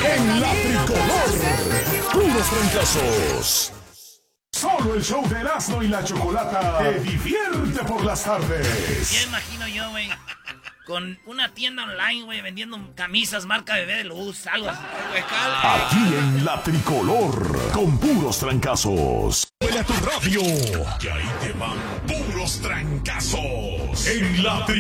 En la tricolor, puros trancazos. Solo el show de Erasmo y la Chocolata te divierte por las tardes. Ya imagino yo, güey, con una tienda online, güey, vendiendo camisas marca Bebé de Luz, algo así. Aquí en la tricolor, con puros trancazos. Huele a tu radio, que ahí te van puros trancazos. En la tricolor.